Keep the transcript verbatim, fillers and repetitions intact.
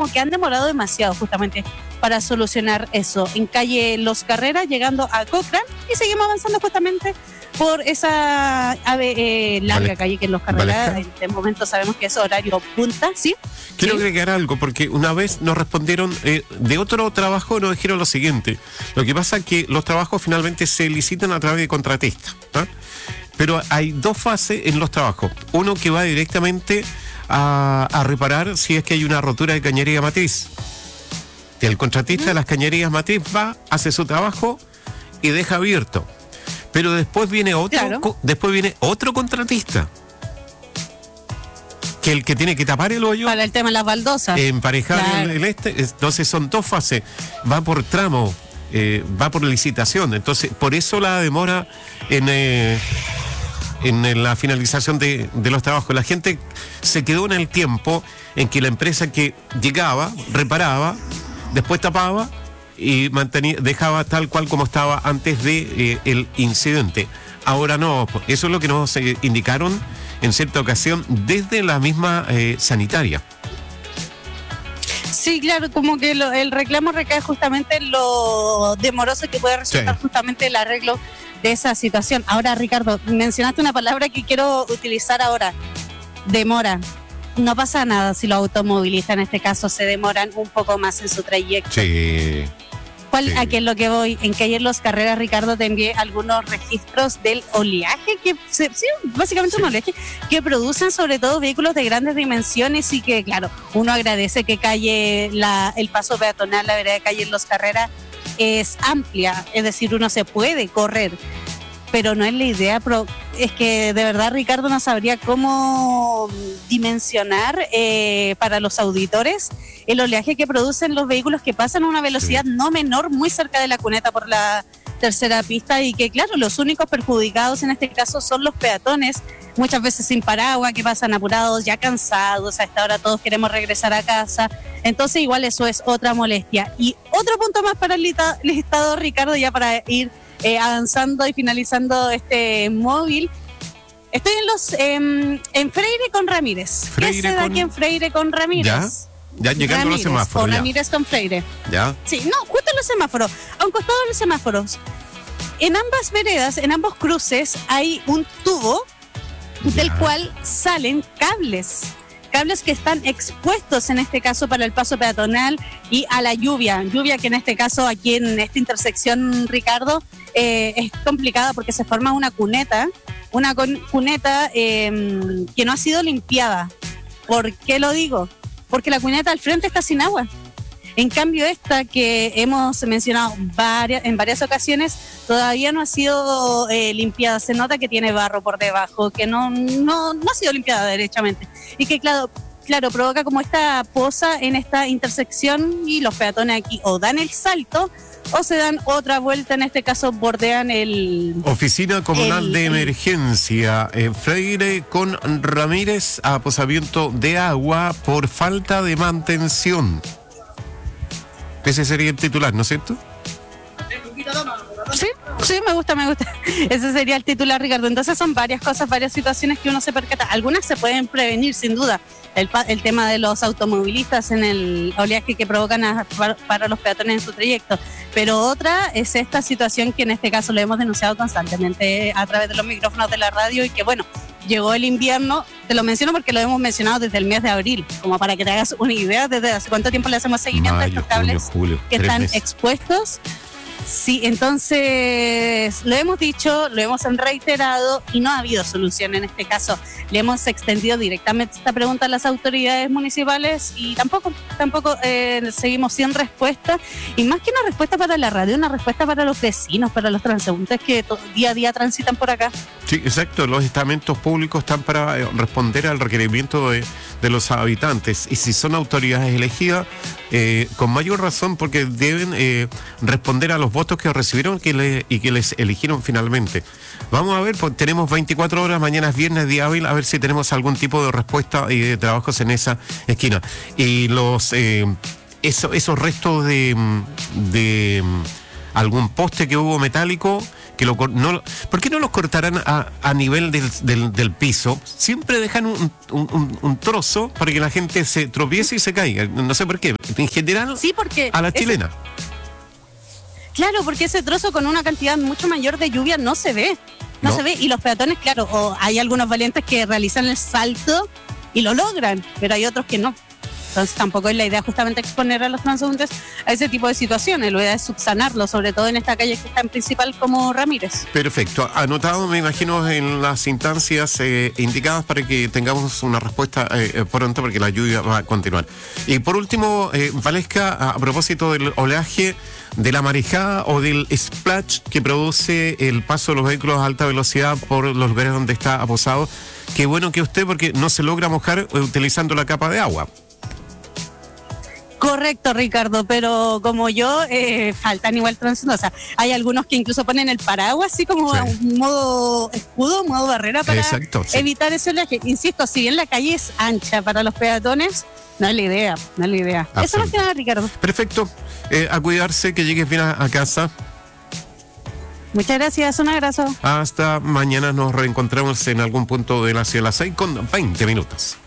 como que han demorado demasiado justamente para solucionar eso. En calle Los Carreras, llegando a Cochrane, y seguimos avanzando justamente por esa ave, eh, larga vale. calle que es Los Carreras. Vale. En este momento sabemos que es horario punta, ¿sí? Quiero ¿Sí? agregar algo, porque una vez nos respondieron eh, de otro trabajo, nos dijeron lo siguiente. Lo que pasa es que los trabajos finalmente se licitan a través de contratistas, ¿eh? Pero hay dos fases en los trabajos. Uno que va directamente a, a reparar si es que hay una rotura de cañería matriz. El contratista ¿Mm? de las cañerías matriz va, hace su trabajo y deja abierto. Pero después viene otro, claro. co- después viene otro contratista, que el que tiene que tapar el hoyo. Para el tema de las baldosas. Emparejar claro. el, el este. Entonces son dos fases. Va por tramo, eh, va por licitación. Entonces, por eso la demora en, eh, en la finalización de, de los trabajos. La gente se quedó en el tiempo en que la empresa que llegaba, reparaba, después tapaba y mantenía, dejaba tal cual como estaba antes de eh, el incidente. Ahora no, eso es lo que nos eh, indicaron en cierta ocasión desde la misma eh, sanitaria. Sí, claro, como que lo, el reclamo recae justamente en lo demoroso que puede resultar sí. justamente el arreglo de esa situación. Ahora, Ricardo, mencionaste una palabra que quiero utilizar ahora, demora. No pasa nada si los automovilistas en este caso se demoran un poco más en su trayecto. Sí. ¿Cuál, sí. ¿A qué es lo que voy? En que ayer Los Carreras, Ricardo, te envié algunos registros del oleaje, que sí, básicamente sí. un oleaje, que producen sobre todo vehículos de grandes dimensiones y que, claro, uno agradece que calle la, el paso peatonal, la vereda de calle Los Carreras es amplia, es decir, uno se puede correr, pero no es la idea, pero es que de verdad Ricardo no sabría cómo dimensionar eh, para los auditores el oleaje que producen los vehículos que pasan a una velocidad sí. no menor muy cerca de la cuneta por la tercera pista y que claro, los únicos perjudicados en este caso son los peatones, muchas veces sin paraguas, que pasan apurados, ya cansados, a esta hora todos queremos regresar a casa, entonces igual eso es otra molestia. Y otro punto más para el listado, Ricardo, ya para ir Eh, avanzando y finalizando este móvil. Estoy en los eh, en Freire con Ramírez. Freire ¿Qué se da con... aquí en Freire con Ramírez? Ya, ya llegando Ramírez, a los semáforos. O ya. Ramírez con Freire. Ya. Sí, no, justo en los semáforos, a un costado de los semáforos. En ambas veredas, en ambos cruces, hay un tubo ya. del cual salen cables. Cables que están expuestos en este caso para el paso peatonal y a la lluvia, lluvia que en este caso aquí en esta intersección, Ricardo, eh, es complicada porque se forma una cuneta, una con, cuneta eh, que no ha sido limpiada. ¿Por qué lo digo? Porque la cuneta al frente está sin agua. En cambio esta que hemos mencionado varias, en varias ocasiones todavía no ha sido eh, limpiada, se nota que tiene barro por debajo, que no, no, no ha sido limpiada derechamente y que claro, claro provoca como esta poza en esta intersección y los peatones aquí o dan el salto o se dan otra vuelta, en este caso bordean el... Oficina Comunal el, de el, Emergencia, eh, Freire con Ramírez, aposamiento de agua por falta de mantención. Ese sería el titular, ¿no es cierto? Sí, sí, me gusta, me gusta. Ese sería el titular, Ricardo. Entonces son varias cosas, varias situaciones que uno se percata. Algunas se pueden prevenir, sin duda. El, el tema de los automovilistas en el oleaje que provocan a, para, para los peatones en su trayecto. Pero otra es esta situación que en este caso lo hemos denunciado constantemente a través de los micrófonos de la radio y que, bueno, llegó el invierno, te lo menciono porque lo hemos mencionado desde el mes de abril, como para que te hagas una idea desde hace cuánto tiempo le hacemos seguimiento Mayo, a estos cables junio, julio, que están meses. expuestos. Sí, entonces lo hemos dicho, lo hemos reiterado y no ha habido solución en este caso. Le hemos extendido directamente esta pregunta a las autoridades municipales y tampoco, tampoco eh, seguimos sin respuesta. Y más que una respuesta para la radio, una respuesta para los vecinos, para los transeúntes que to- día a día transitan por acá. Sí, exacto. Los estamentos públicos están para eh, responder al requerimiento de, de los habitantes. Y si son autoridades elegidas, eh, con mayor razón, porque deben eh, responder a los votos que recibieron que le, y que les eligieron finalmente. Vamos a ver, pues, tenemos veinticuatro horas, mañana es viernes, día hábil, a ver si tenemos algún tipo de respuesta y de trabajos en esa esquina. Y los eh, eso, esos restos de, de algún poste que hubo metálico que lo, no, ¿por qué no los cortarán a, a nivel del, del, del piso? Siempre dejan un, un, un, un trozo para que la gente se tropiece y se caiga. No sé por qué. En general, sí, porque a la ese, chilena. Claro, porque ese trozo con una cantidad mucho mayor de lluvia no se ve. No, no se ve. Y los peatones, claro, o hay algunos valientes que realizan el salto y lo logran, pero hay otros que no. Entonces tampoco es la idea justamente exponer a los transeúntes a ese tipo de situaciones. La idea es subsanarlo, sobre todo en esta calle que está en principal como Ramírez. Perfecto. Anotado, me imagino, en las instancias eh, indicadas para que tengamos una respuesta eh, pronto, porque la lluvia va a continuar. Y por último, eh, Valesca, a, a propósito del oleaje, de la marejada o del splash que produce el paso de los vehículos a alta velocidad por los lugares donde está aposado. Qué bueno que usted, porque no se logra mojar utilizando la capa de agua. Correcto, Ricardo, pero como yo, eh, faltan igual transeúntes. O sea, hay algunos que incluso ponen el paraguas así como sí. a un modo escudo, modo barrera para Exacto, sí. evitar ese oleaje. Insisto, si bien la calle es ancha para los peatones, no es la idea, no es la idea. Eso más que nada, Ricardo. Perfecto. Eh, a cuidarse, que llegues bien a, a casa. Muchas gracias, un abrazo. Hasta mañana, nos reencontramos en algún punto de la ciudad a las seis con veinte minutos.